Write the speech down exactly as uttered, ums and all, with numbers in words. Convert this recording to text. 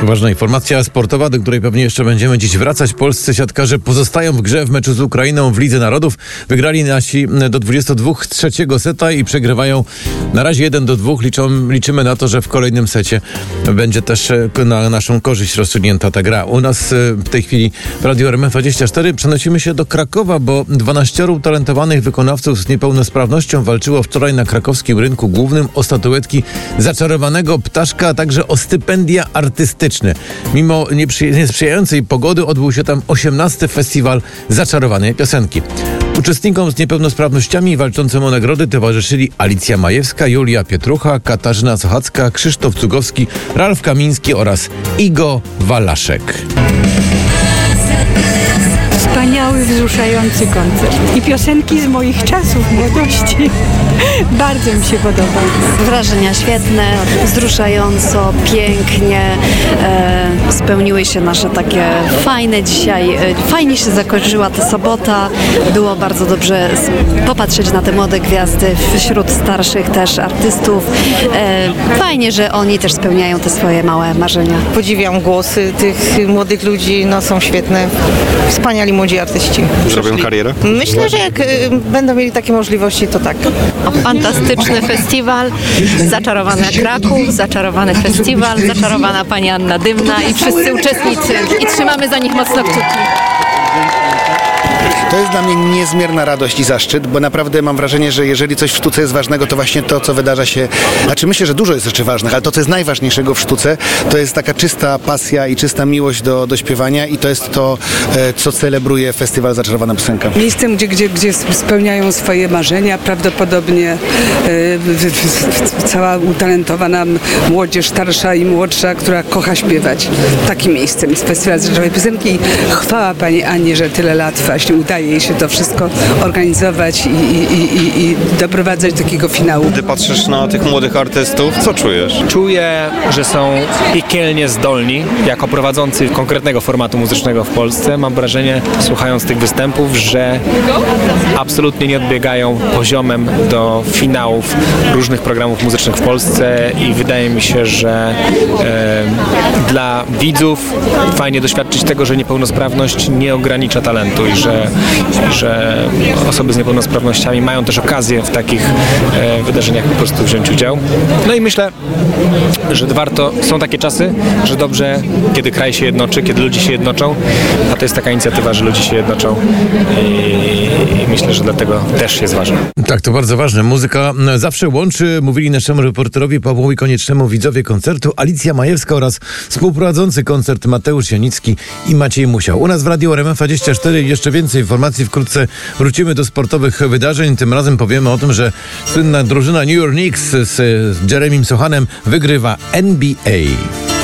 Ważna informacja sportowa, do której pewnie jeszcze będziemy dziś wracać. Polscy siatkarze pozostają w grze w meczu z Ukrainą w Lidze Narodów. Wygrali nasi do dwudziestu dwóch trzeciego seta i przegrywają na razie jeden do dwóch. Liczą, liczymy na to, że w kolejnym secie będzie też na naszą korzyść rozstrzygnięta ta gra. U nas w tej chwili w Radiu R M F dwadzieścia cztery przenosimy się do Krakowa, bo dwanaścioro utalentowanych wykonawców z niepełnosprawnością walczyło wczoraj na krakowskim rynku głównym o statuetki Zaczarowanego Ptaszka, a także o stypendia artystyczne. Mimo nieprzy- niesprzyjającej pogody odbył się tam osiemnasty Festiwal Zaczarowanej Piosenki. Uczestnikom z niepełnosprawnościami walczącym o nagrody towarzyszyli Alicja Majewska, Julia Pietrucha, Katarzyna Sochacka, Krzysztof Cugowski, Ralf Kamiński oraz Igo Walaszek. Wspaniały, wzruszający koncert. I piosenki z moich czasów młodości. Bardzo mi się podoba. Wrażenia świetne, wzruszająco, pięknie. E, spełniły się nasze takie fajne dzisiaj. E, fajnie się zakończyła ta sobota. Było bardzo dobrze popatrzeć na te młode gwiazdy wśród starszych też artystów. E, fajnie, że oni też spełniają te swoje małe marzenia. Podziwiam głosy tych młodych ludzi, no są świetne. Wspaniali młodzi artyści. Zrobią karierę? Myślę, że jak y, będą mieli takie możliwości, to tak. Fantastyczny festiwal, zaczarowany Kraków, zaczarowany festiwal, zaczarowana pani Anna Dymna i wszyscy uczestnicy. I trzymamy za nich mocno kciuki. To jest dla mnie niezmierna radość i zaszczyt, bo naprawdę mam wrażenie, że jeżeli coś w sztuce jest ważnego, to właśnie to, co wydarza się, znaczy myślę, że dużo jest rzeczy ważnych, ale to, co jest najważniejszego w sztuce, to jest taka czysta pasja i czysta miłość do, do śpiewania i to jest to, co celebruje Festiwal Zaczarowana Piosenka. Miejscem, gdzie, gdzie, gdzie spełniają swoje marzenia, prawdopodobnie e, cała utalentowana młodzież, starsza i młodsza, która kocha śpiewać. Takim miejscem jest Festiwal Zaczarowanej Piosenki. Chwała Pani Annie, że tyle lat właśnie udaje jej się to wszystko organizować i, i, i, i doprowadzać do takiego finału. Gdy patrzysz na tych młodych artystów, co czujesz? Czuję, że są piekielnie zdolni jako prowadzący konkretnego formatu muzycznego w Polsce. Mam wrażenie, słuchając tych występów, że absolutnie nie odbiegają poziomem do finałów różnych programów muzycznych w Polsce i wydaje mi się, że e, dla widzów fajnie doświadczyć tego, że niepełnosprawność nie ogranicza talentu i że, że osoby z niepełnosprawnościami mają też okazję w takich e, wydarzeniach po prostu wziąć udział. No i myślę, że warto, są takie czasy, że dobrze, kiedy kraj się jednoczy, kiedy ludzie się jednoczą, a to jest taka inicjatywa, że ludzie się jednoczą i, i myślę, że dlatego też jest ważne. Tak, to bardzo ważne. Muzyka zawsze łączy, mówili naszemu reporterowi Pawłowi Koniecznemu widzowie koncertu Alicja Majewska oraz współprowadzący koncert Mateusz Janicki i Maciej Musiał. U nas w Radiu R M F dwadzieścia cztery jeszcze więcej informacji. Wkrótce wrócimy do sportowych wydarzeń. Tym razem powiemy o tym, że słynna drużyna New York Knicks z Jeremym Sochanem wygrywa N B A.